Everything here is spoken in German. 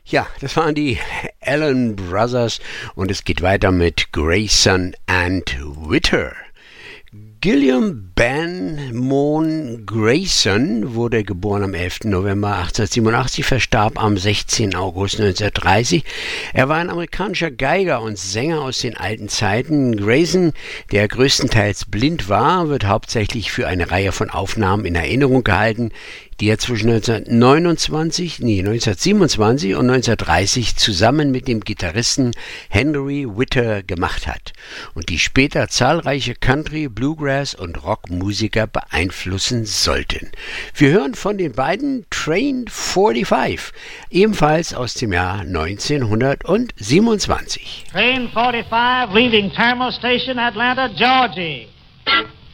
Ja, das waren die Allen Brothers und es geht weiter mit Grayson and Witter. Gilliam Banmon Grayson wurde geboren am 11. November 1887, verstarb am 16. August 1930. Er war ein amerikanischer Geiger und Sänger aus den alten Zeiten. Grayson, der größtenteils blind war, wird hauptsächlich für eine Reihe von Aufnahmen in Erinnerung gehalten, die er zwischen 1927 und 1930 zusammen mit dem Gitarristen Henry Witter gemacht hat und die später zahlreiche Country, Bluegrass und Rockmusiker beeinflussen sollten. Wir hören von den beiden Train 45, ebenfalls aus dem Jahr 1927. Train 45 leaving Terminal Station, Atlanta, Georgia.